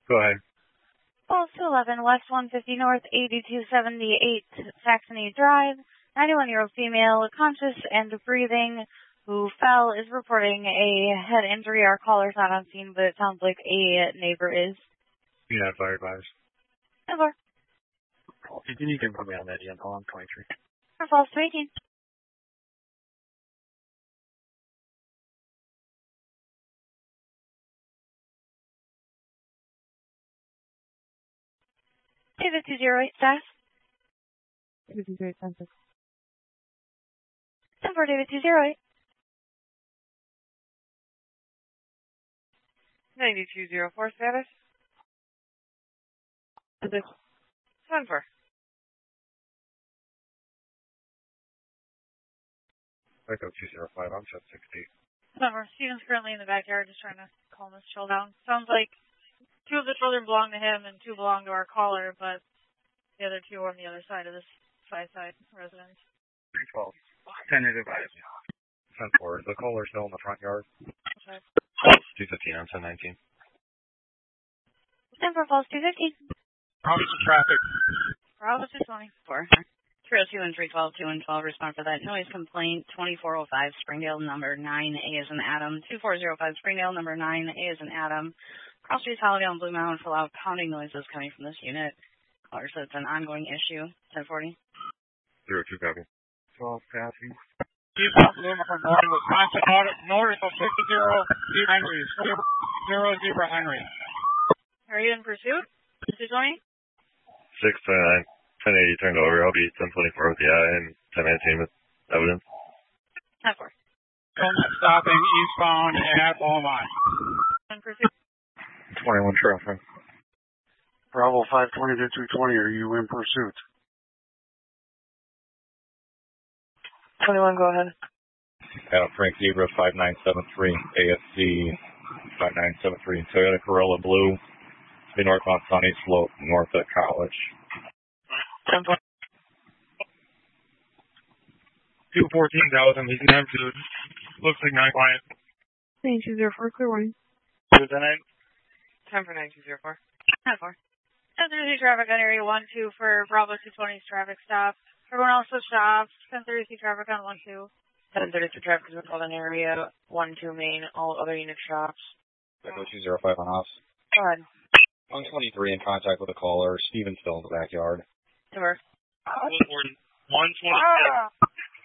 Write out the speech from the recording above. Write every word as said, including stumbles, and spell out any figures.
Go ahead. Falls to eleven, West one fifty North, eighty-two seventy-eight Saxony Drive. ninety-one-year-old female, conscious and breathing, who fell, is reporting a head injury. Our caller's not on scene, but it sounds like a neighbor is. Yeah, fire advised. Never. Can you confirm me on that, Jan? Hold on, twenty-three. For Falls to eighteen. David two zero eight staff. David two zero eight census. Number David two zero eight. ninety-two oh four status. ten four. Echo two zero five, I'm set sixty. Number, Steven's currently in the backyard just trying to calm this chill down. Sounds like two of the children belong to him and two belong to our caller, but the other two are on the other side of this five-side residence. three twelve. Tentative advice. ten four. The caller's still in the front yard. Okay. two fifteen on ten nineteen. Denver Falls two fifteen. Problems with traffic. Bravo two twenty-four. three oh two and three twelve, two and twelve, respond for that noise complaint. twenty-four oh five, Springdale, number nine, A is in Adam. two four oh five, Springdale, number nine, A is in Adam. Cross Streets, Holiday on Blue Mountain for loud pounding noises coming from this unit. Caller said it's an ongoing issue. ten forty. zero two copy. twelve passing. Keep up Blue Mountain going with constant audit north of fifty Henry. Zero zebra Henry. Are you in pursuit? two twenty? six twenty-nine. ten eighty turned over. I'll be ten twenty-four with the eye and ten nineteen with evidence. ten four. Stopping eastbound at Beaumont. In pursuit. twenty-one traffic. Bravo five twenty to two twenty, are you in pursuit? twenty-one, go ahead. Adam Frank Zebra five nine seven three, A S C five nine seven three, Toyota Corolla Blue, the northbound Sunny Slope, north at College. ten twenty. two fourteen thousand, he's in pursuit. Looks like nine client. ninety-two oh four, clear warning. Lieutenant. ten for ninety-two oh four. ten four. ten thirty traffic on area one two for Bravo two twenty's traffic stop. Everyone else switched off. ten thirty traffic on one two. ten thirty-two traffic is called in area one two main, all other unit shops. Echo two zero five on us. Go ahead. one twenty-three in contact with a caller. Steven's still in the backyard. Timber. one twenty-seven.